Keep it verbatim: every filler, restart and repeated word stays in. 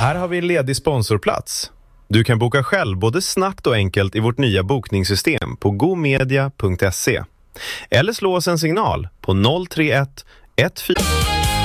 Här har vi en ledig sponsorplats. Du kan boka själv både snabbt och enkelt i vårt nya bokningssystem på gomedia punkt se. Eller slå oss en signal på noll tre ett ett fyra